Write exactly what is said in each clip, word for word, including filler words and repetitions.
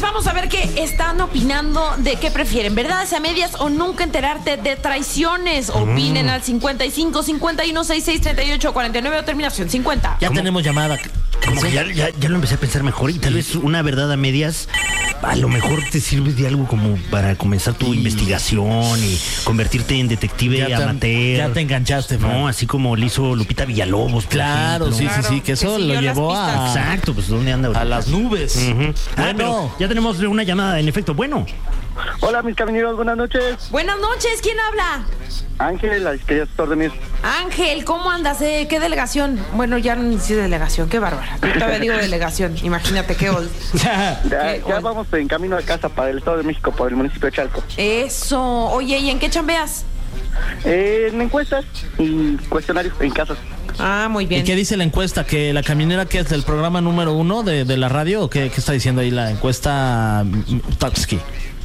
vamos a ver qué están opinando de qué prefieren, verdades a medias o nunca enterarte de traiciones. Opinen mm. al cincuenta y cinco, cincuenta y uno, sesenta y seis, treinta y ocho, cuarenta y nueve o terminación cincuenta. Ya ¿Cómo? Tenemos llamada. Como que ya, ya, ya lo empecé a pensar mejor y tal vez una verdad a medias a lo mejor te sirve de algo como para comenzar tu sí. investigación y convertirte en detective ya amateur. Te, ya te enganchaste, ¿no? Man. Así como lo hizo Lupita Villalobos. Claro, sí, claro, sí, sí, que eso que lo llevó a... Exacto, pues ¿dónde anda ahorita? A las nubes. Uh-huh. Bueno. Ah, pero ya tenemos una llamada, en efecto. Bueno. Hola, mis camineros, buenas noches. Buenas noches, ¿quién habla? Ángel, la quería órdenes. Ángel, ¿cómo andas? Eh? ¿Qué delegación? Bueno, ya no hice delegación, qué bárbara. Yo todavía digo delegación, imagínate qué old. ya qué ya old. Vamos en camino a casa para el Estado de México, por el municipio de Chalco. Eso. Oye, ¿y en qué chambeas? Eh, en encuestas y cuestionarios en casas. Ah, muy bien. ¿Y qué dice la encuesta? ¿Que la caminera que es del programa número uno de, de la radio? ¿O qué, qué está diciendo ahí la encuesta Tapsky?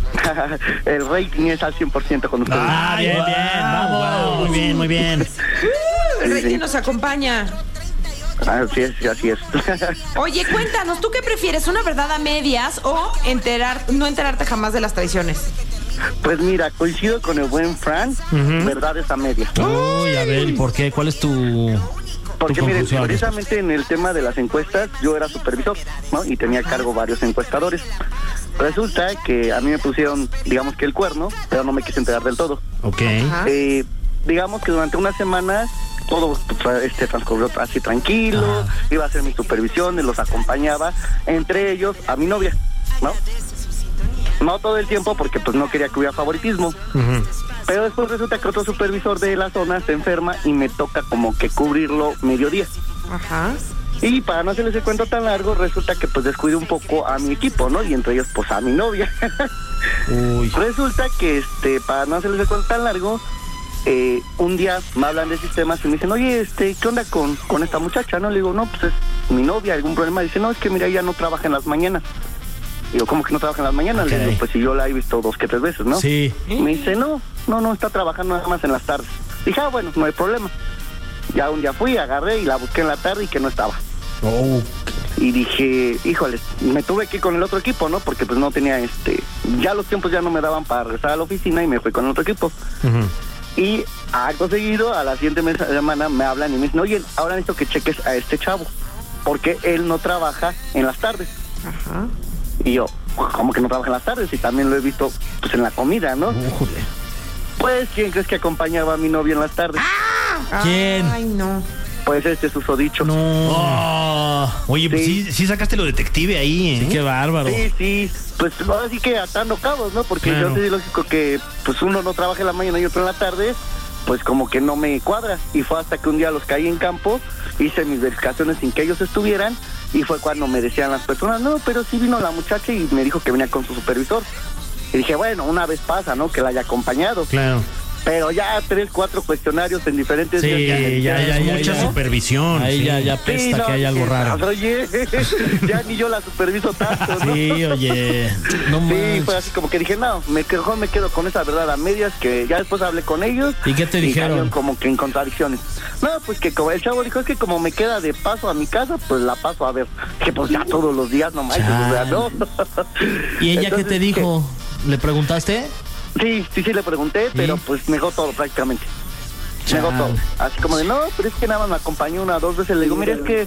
El rating es al cien por ciento con ustedes. Ah, bien, bien, vamos. Wow, muy bien, muy bien. El rating nos acompaña. Así es, así es. Oye, cuéntanos, ¿tú qué prefieres? ¿Una verdad a medias o enterar, no enterarte jamás de las traiciones? Pues mira, coincido con el buen Fran, uh-huh. verdades a medias. Uy, a ver, ¿y por qué? ¿Cuál es tu...? Porque miren, precisamente en el tema de las encuestas yo era supervisor, ¿no? Y tenía a cargo varios encuestadores. Resulta que a mí me pusieron, digamos que el cuerno, pero no me quise enterar del todo. Ok. Eh, digamos que durante una semana todo este transcurrió así tranquilo, ah. iba a hacer mis supervisiones, los acompañaba, entre ellos a mi novia, ¿no? No todo el tiempo porque pues no quería que hubiera favoritismo. Uh-huh. Pero después resulta que otro supervisor de la zona se enferma y me toca como que cubrirlo mediodía. Ajá. Y para no hacerles el cuento tan largo, resulta que pues descuido un poco a mi equipo, ¿no? Y entre ellos pues a mi novia. Uy. Resulta que este, para no hacerles el cuento tan largo, eh, un día me hablan de sistemas y me dicen, oye, este, ¿qué onda con, con esta muchacha? No, le digo, no, pues es mi novia, algún problema. Dice, no, es que mira, ella no trabaja en las mañanas. Digo, ¿cómo que no trabaja en las mañanas? Okay. Le digo, pues si yo la he visto dos que tres veces, ¿no? Sí. Me dice, no, no, no, está trabajando nada más en las tardes. Dije, ah, bueno, no hay problema. Ya un día fui, agarré y la busqué en la tarde y que no estaba. Oh. Y dije, híjole, me tuve que ir con el otro equipo, ¿no? Porque pues no tenía, este, ya los tiempos ya no me daban para regresar a la oficina y me fui con el otro equipo. Uh-huh. Y acto seguido, a la siguiente semana me hablan y me dicen, oye, ahora necesito que cheques a este chavo, porque él no trabaja en las tardes. Ajá. Y yo, ¿cómo que no trabaja en las tardes? Y también lo he visto, pues, en la comida, ¿no? Uh, pues, ¿quién crees que acompañaba a mi novia en las tardes? ¡Ah! ¿Quién? Ay, no. Pues este susodicho. No. Oh. Oye, pues sí. sí, sí sacaste lo detective ahí, ¿eh? Sí, qué bárbaro. Sí, sí. Pues ahora sí que atando cabos, ¿no? Porque claro. Yo sé lógico que, pues, uno no trabaja en la mañana y otro en la tarde, pues como que no me cuadra. Y fue hasta que un día los caí en campo, hice mis verificaciones sin que ellos estuvieran, y fue cuando me decían las personas, no, pero sí vino la muchacha y me dijo que venía con su supervisor. Y dije, bueno, una vez pasa, ¿no? Que la haya acompañado. Claro. Pero ya tres, cuatro cuestionarios en diferentes sí, días. Ya, ya, ya, ya, mucha ya, supervisión. Ahí sí. ya, ya pesta sí, no, que hay algo que, raro. Oye, ya ni yo la superviso tanto, ¿no? Sí, oye. No sí, más. fue así como que dije, no, me, mejor me quedo con esa verdad a medias, que ya después hablé con ellos. ¿Y qué te dijeron? Como que en contradicciones. No, pues que como el chavo dijo, es que como me queda de paso a mi casa, pues la paso a ver. Que pues ya todos los días nomás, o sea, ¿no? ¿Y ella Entonces, qué te dijo? ¿Le preguntaste? Sí, sí, sí le pregunté, ¿sí? Pero pues negó todo prácticamente. Chale. Negó todo. Así como de, no, pero es que nada más me acompañó una o dos veces. Le digo, mira, es que...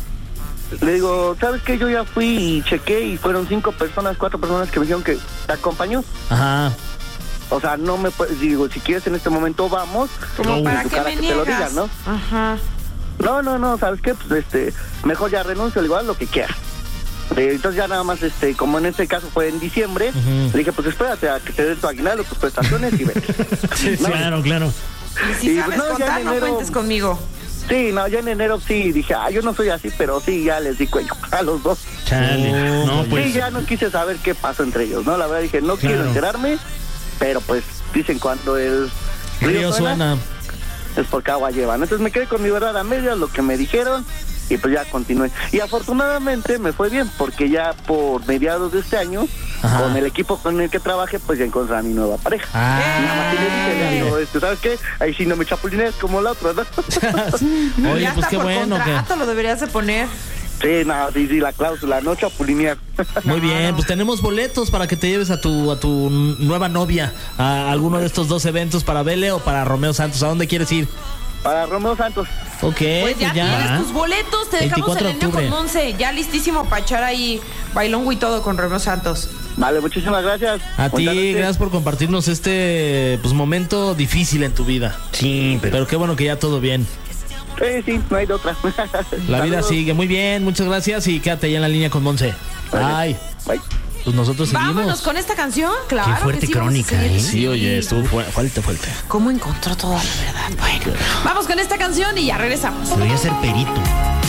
Le digo, ¿sabes qué? Yo ya fui y chequé y fueron cinco personas, cuatro personas que me dijeron que te acompañó. Ajá. O sea, no me puedes... Digo, si quieres en este momento vamos. Como no, para que me que te lo digan, ¿no? Ajá. No, no, no, ¿sabes qué? Pues este... Mejor ya renuncio, le digo, haz lo que quieras. Entonces ya nada más, este, como en este caso fue en diciembre, uh-huh. Le dije, pues espérate a que te den tu aguinaldo, tus prestaciones y vete. Sí, ¿no? Claro, claro. Y si y, sabes pues, no, contar, enero, no cuentes conmigo. Sí, no, ya en enero sí, dije, ah, yo no soy así, pero sí, ya les di cuello a los dos. Chale. No, pues. Sí, ya no quise saber qué pasó entre ellos, ¿no? La verdad dije, no claro. quiero enterarme, pero pues dicen cuando el río, río suena, suena, es porque agua llevan. Entonces me quedé con mi verdad a medias, lo que me dijeron. Y pues ya continué. Y afortunadamente me fue bien, porque ya por mediados de este año, ajá. Con el equipo con el que trabajé, pues ya encontré a mi nueva pareja. Ah. Nada más que le dije, le digo, este, ¿sabes qué? Ahí sí no me chapulines como la otra, ¿no? Sí. Oye, ya pues está qué por bueno. contrato, que... lo deberías de poner. Sí, no, sí, sí, la cláusula, no chapulinear. Muy bien, pues tenemos boletos para que te lleves a tu a tu nueva novia a alguno de estos dos eventos, para Bele o para Romeo Santos. ¿A dónde quieres ir? Para Romeo Santos. Ok, Pues ya, pues ya. tienes tus boletos, te dejamos veinticuatro en de el niño con octubre. Monse, ya listísimo para echar ahí bailongo y todo con Romeo Santos. Vale, muchísimas gracias. A ti, Buenas noches. gracias por compartirnos este pues momento difícil en tu vida. Sí, pero... Pero qué bueno que ya todo bien. Sí, sí, no hay de otra. La vida Saludos. sigue. Muy bien, muchas gracias y quédate ahí en la línea con Monse. Ay, Bye. pues nosotros seguimos. Vámonos con esta canción, claro. Qué fuerte que sí, vamos a crónica, seguir. ¿eh? Sí, oye, estuvo fu- fuerte, fuerte. ¿Cómo encontró toda la verdad? Bueno, vamos con esta canción y ya regresamos. Debería ser perito.